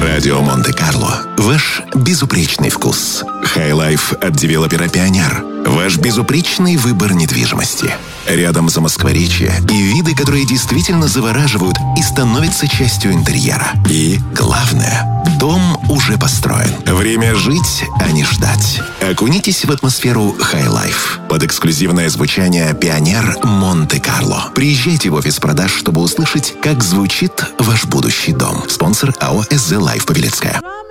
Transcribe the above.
Радио Монте-Карло. Ваш безупречный вкус. Хай-лайф от девелопера «Пионер». Ваш безупречный выбор недвижимости. Рядом Замоскворечье и виды, которые действительно завораживают и становятся частью интерьера. И главное, дом уже построен. Время жить, а не ждать. Окунитесь в атмосферу Хай-лайф под эксклюзивное звучание «Пионер Монте-Карло». Приезжайте в офис продаж, чтобы услышать, как звучит ваш будущий дом. Спонсор АО «СЗ Лайф» Павелецкая.